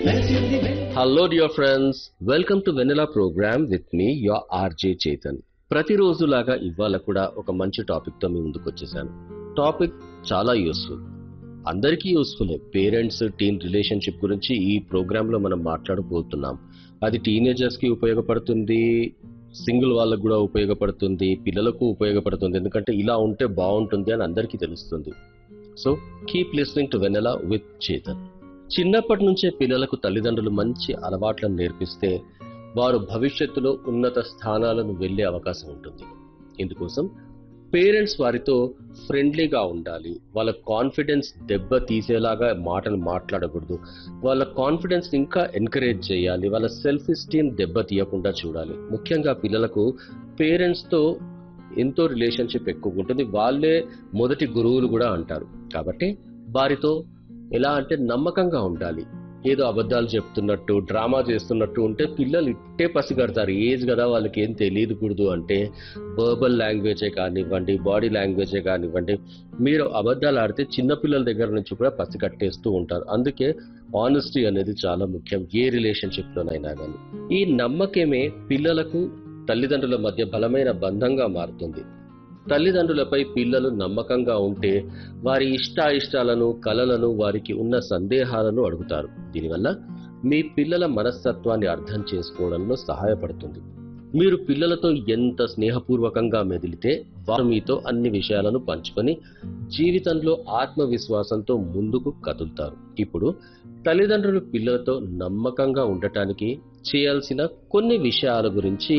Hello dear friends, welcome to Vanilla program with me, your RJ Chetan. ప్రతిరోజులాగా ఇవాళ కూడా ఒక మంచి టాపిక్ తో మీ ముందుకు వచ్చేసాను. టాపిక్ చాలా యూస్ఫుల్, అందరికీ యూస్ఫుల్. పేరెంట్స్ టీన్ రిలేషన్షిప్ గురించి ఈ ప్రోగ్రామ్ లో మనం మాట్లాడబోతున్నాం. అది టీనేజర్స్ కి ఉపయోగపడుతుంది, సింగిల్ వాళ్ళకు కూడా ఉపయోగపడుతుంది, పిల్లలకు ఉపయోగపడుతుంది. ఎందుకంటే ఇలా ఉంటే బాగుంటుంది అని అందరికీ తెలుస్తుంది. So keep listening to Vennela with Chetan. చిన్నప్పటి నుంచే పిల్లలకు తల్లిదండ్రులు మంచి అలవాట్లను నేర్పిస్తే వారు భవిష్యత్తులో ఉన్నత స్థానాలను వెళ్ళే అవకాశం ఉంటుంది. ఇందుకోసం పేరెంట్స్ వారితో ఫ్రెండ్లీగా ఉండాలి. వాళ్ళ కాన్ఫిడెన్స్ దెబ్బ తీసేలాగా మాటలు మాట్లాడకూడదు. వాళ్ళ కాన్ఫిడెన్స్ ఇంకా ఎంకరేజ్ చేయాలి. వాళ్ళ సెల్ఫ్ ఎస్టీమ్ దెబ్బ తీయకుండా చూడాలి. ముఖ్యంగా పిల్లలకు పేరెంట్స్తో ఎంతో రిలేషన్షిప్ ఎక్కువ ఉంటుంది. వాళ్ళే మొదటి గురువులు కూడా అంటారు. కాబట్టి వారితో ఎలా అంటే నమ్మకంగా ఉండాలి. ఏదో అబద్ధాలు చెప్తున్నట్టు, డ్రామా చేస్తున్నట్టు ఉంటే పిల్లలు ఇట్టే పసిగడతారు. ఏజ్ కదా, వాళ్ళకి ఏం తెలియకూడదు అంటే వర్బల్ లాంగ్వేజే కానివ్వండి, బాడీ లాంగ్వేజే కానివ్వండి, మీరు అబద్ధాలు ఆడితే చిన్నపిల్లల దగ్గర నుంచి కూడా పసిగట్టేస్తూ ఉంటారు. అందుకే ఆనెస్టీ అనేది చాలా ముఖ్యం ఏ రిలేషన్షిప్లోనైనా కానీ. ఈ నమ్మకమే పిల్లలకు తల్లిదండ్రుల మధ్య బలమైన బంధంగా మారుతుంది. తల్లిదండ్రులపై పిల్లలు నమ్మకంగా ఉంటే వారి ఇష్టాలను, కలలను, వారికి ఉన్న సందేహాలను అడుగుతారు. దీనివల్ల మీ పిల్లల మనస్తత్వాన్ని అర్థం చేసుకోవడంలో సహాయపడుతుంది. మీరు పిల్లలతో ఎంత స్నేహపూర్వకంగా మెదిలితే వారు మీతో అన్ని విషయాలను పంచుకొని జీవితంలో ఆత్మవిశ్వాసంతో ముందుకు కదులుతారు. ఇప్పుడు తల్లిదండ్రులు పిల్లలతో నమ్మకంగా ఉండటానికి చేయాల్సిన కొన్ని విషయాల గురించి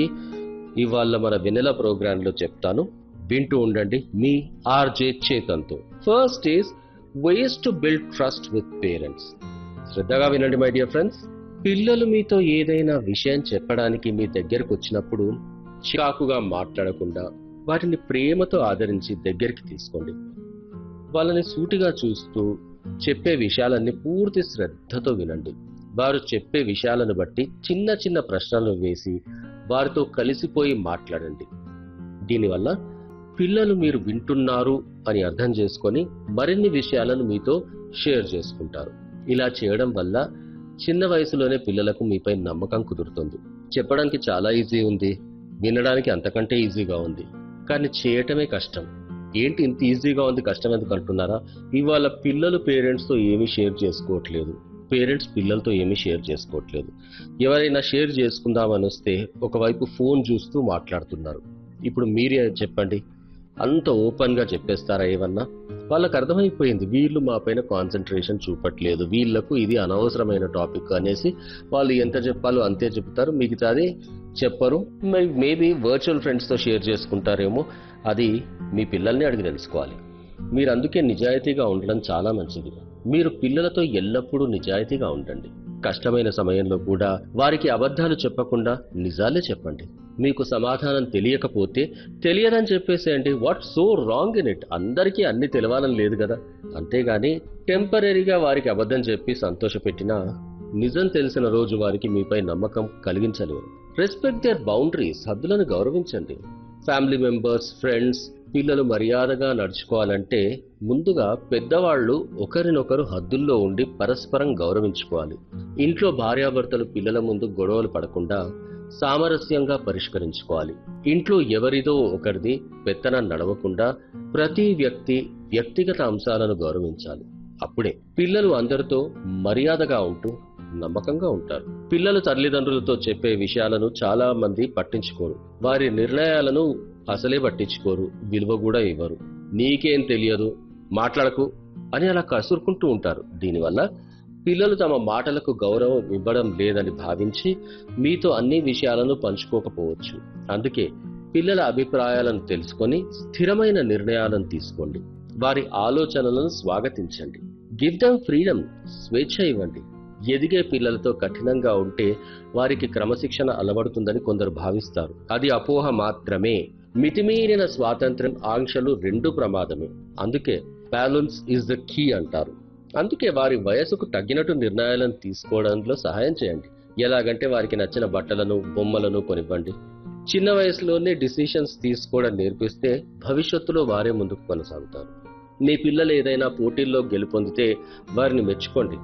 ఇవాళ మన వెనెల ప్రోగ్రాంలో చెప్తాను. వింటూ ఉండండి మీ RJ చేతన్తో. First is ways to build trust with parents. శ్రద్ధగా వినండి మై డియర్ ఫ్రెండ్స్. పిల్లలు మీతో ఏదైనా విషయం చెప్పడానికి మీ దగ్గరకు వచ్చినప్పుడు చికాకుగా మాట్లాడకుండా వాటిని ప్రేమతో ఆదరించి దగ్గరికి తీసుకోండి. వాళ్ళని సూటిగా చూస్తూ చెప్పే విషయాలన్నీ పూర్తి శ్రద్ధతో వినండి. వారు చెప్పే విషయాలను బట్టి చిన్న చిన్న ప్రశ్నలు వేసి వారితో కలిసిపోయి మాట్లాడండి. దీనివల్ల పిల్లలు మీరు వింటున్నారు అని అర్థం చేసుకొని మరిన్ని విషయాలను మీతో షేర్ చేసుకుంటారు. ఇలా చేయడం వల్ల చిన్న వయసులోనే పిల్లలకు మీపై నమ్మకం కుదురుతుంది. చెప్పడానికి చాలా ఈజీ ఉంది, వినడానికి అంతకంటే ఈజీగా ఉంది, కానీ చేయటమే కష్టం. ఏంటి ఇంత ఈజీగా ఉంది, కష్టం ఎందుకు అంటున్నారా? ఇవాళ పిల్లలు పేరెంట్స్తో ఏమీ షేర్ చేసుకోవట్లేదు, పేరెంట్స్ పిల్లలతో ఏమీ షేర్ చేసుకోవట్లేదు. ఎవరైనా షేర్ చేసుకుందామని వస్తే ఒకవైపు ఫోన్ చూస్తూ మాట్లాడుతున్నారు. ఇప్పుడు మీరే చెప్పండి, అంత ఓపెన్ గా చెప్పేస్తారా ఏమన్నా? వాళ్ళకు అర్థమైపోయింది వీళ్ళు మా పైన కాన్సన్ట్రేషన్ చూపట్లేదు, వీళ్లకు ఇది అనవసరమైన టాపిక్ అనేసి వాళ్ళు ఎంత చెప్పాలో అంతే చెప్తారు, మిగతాది చెప్పరు. మేబీ వర్చువల్ ఫ్రెండ్స్ తో షేర్ చేసుకుంటారేమో, అది మీ పిల్లల్ని అడిగి తెలుసుకోవాలి. మీరు అందుకే నిజాయితీగా ఉండడం చాలా మంచిది. మీరు పిల్లలతో ఎల్లప్పుడూ నిజాయితీగా ఉండండి. కష్టమైన సమయంలో కూడా వారికి అబద్ధాలు చెప్పకుండా నిజాలే చెప్పండి. మీకు సమాధానం తెలియకపోతే తెలియదని చెప్పేసేయండి. What so wrong in it? అందరికీ అన్ని తెలవాలని లేదు కదా. అంతేగాని టెంపరీగా వారికి అబద్ధం చెప్పి సంతోషపెట్టినా నిజం తెలిసిన రోజు వారికి మీపై నమ్మకం కలిగించలేరు. Respect their boundaries. హద్దులను గౌరవించండి. ఫ్యామిలీ మెంబర్స్, ఫ్రెండ్స్, పిల్లలు మర్యాదగా నడుచుకోవాలంటే ముందుగా పెద్దవాళ్లు ఒకరినొకరు హద్దుల్లో ఉండి పరస్పరం గౌరవించుకోవాలి. ఇంట్లో భార్యాభర్తలు పిల్లల ముందు గొడవలు పడకుండా సామరస్యంగా పరిష్కరించుకోవాలి. ఇంట్లో ఎవరిదో ఒకరిది పెత్తనం నడవకుండా ప్రతి వ్యక్తి వ్యక్తిగత అంశాలను గౌరవించాలి. అప్పుడే పిల్లలు అందరితో మర్యాదగా ఉంటూ నమ్మకంగా ఉంటారు. పిల్లలు తల్లిదండ్రులతో చెప్పే విషయాలను చాలా మంది పట్టించుకోరు. వారి నిర్ణయాలను అసలే పట్టించుకోరు, విలువ కూడా ఇవ్వరు. నీకేం తెలియదు, మాట్లాడకు అని అలా కసురుకుంటూ ఉంటారు. దీనివల్ల పిల్లలు తమ మాటలకు గౌరవం ఇవ్వడం లేదని భావించి మీతో అన్ని విషయాలను పంచుకోకపోవచ్చు. అందుకే పిల్లల అభిప్రాయాలను తెలుసుకొని స్థిరమైన నిర్ణయాలను తీసుకోండి. వారి ఆలోచనలను స్వాగతించండి. Give them freedom. స్వేచ్ఛ ఇవ్వండి. ఎదిగే పిల్లలతో కఠినంగా ఉంటే వారికి క్రమశిక్షణ అలవడుతుందని కొందరు భావిస్తారు. అది అపోహ మాత్రమే. మితిమీరిన స్వాతంత్ర్యం, ఆంక్షలు రెండు ప్రమాదమే. అందుకే బ్యాలెన్స్ ఇస్ ద కీ అంటారు. అందుకే వారి వయసుకు తగ్గినట్టు నిర్ణయాలను తీసుకోవడంలో సహాయం చేయండి. ఎలాగంటే వారికి నచ్చిన బట్టలను, బొమ్మలను కొనివ్వండి. చిన్న వయసులోనే డిసిషన్స్ తీసుకోవడం నేర్పిస్తే భవిష్యత్తులో వారే ముందుకు కొనసాగుతారు. మీ పిల్లలు ఏదైనా పోటీల్లో గెలుపొందితే వారిని మెచ్చుకోండి.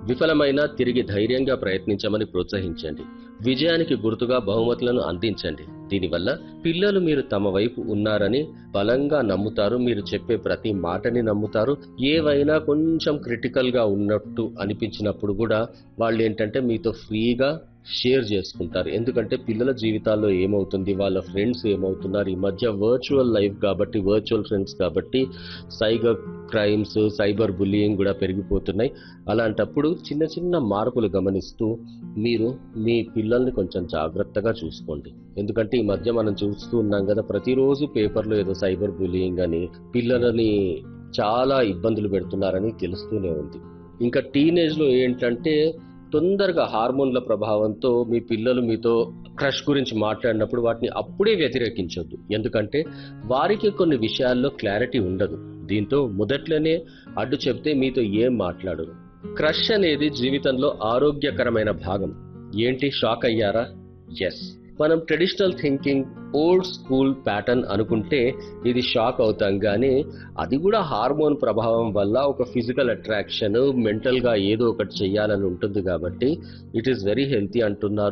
విఫలమైనా తిరిగి ధైర్యంగా ప్రయత్నించమని ప్రోత్సహించండి. విజయానికి గుర్తుగా బహుమతులను అందించండి. దీనివల్ల పిల్లలు మీరు తమ వైపు ఉన్నారని బలంగా నమ్ముతారు. మీరు చెప్పే ప్రతి మాటని నమ్ముతారు. ఏవైనా కొంచెం క్రిటికల్ గా ఉన్నట్టు అనిపించినప్పుడు కూడా వాళ్ళు ఏంటంటే మీతో ఫ్రీగా షేర్ చేసుకుంటారు. ఎందుకంటే పిల్లల జీవితాల్లో ఏమవుతుంది, వాళ్ళ ఫ్రెండ్స్ ఏమవుతున్నారు, ఈ మధ్య వర్చువల్ లైఫ్ కాబట్టి, వర్చువల్ ఫ్రెండ్స్ కాబట్టి సైబర్ క్రైమ్స్, సైబర్ బుల్లియింగ్ కూడా పెరిగిపోతున్నాయి. అలాంటప్పుడు చిన్న చిన్న మార్పులు గమనిస్తూ మీరు మీ పిల్లల్ని కొంచెం జాగ్రత్తగా చూసుకోండి. ఎందుకంటే ఈ మధ్య మనం చూస్తూ ఉన్నాం కదా, ప్రతిరోజు పేపర్లో ఏదో సైబర్ బుల్లియింగ్ అని పిల్లలని చాలా ఇబ్బందులు పెడుతున్నారని తెలుస్తూనే ఉంది. ఇంకా టీనేజ్ లో ఏంటంటే తొందరగా హార్మోన్ల ప్రభావంతో మీ పిల్లలు మీతో క్రష్ గురించి మాట్లాడినప్పుడు వాటిని అప్పుడే వ్యతిరేకించొద్దు. ఎందుకంటే వారికి కొన్ని విషయాల్లో క్లారిటీ ఉండదు. దీంతో మొదట్లోనే అడ్డు చెప్తే మీతో ఏం మాట్లాడరు. క్రష్ అనేది జీవితంలో ఆరోగ్యకరమైన భాగం. ఏంటి, షాక్ అయ్యారా? ఎస్, మనం traditional thinking, old school pattern అనుకుంటే ఇది షాక్ అవుతాం. కానీ అది కూడా హార్మోన్ ప్రభావం వల్ల ఒక ఫిజికల్ అట్రాక్షన్, మెంటల్ గా ఏదో ఒకటి చెయ్యాలని ఉంటుంది. కాబట్టి ఇట్ ఈస్ వెరీ హెల్తీ అంటున్నారు.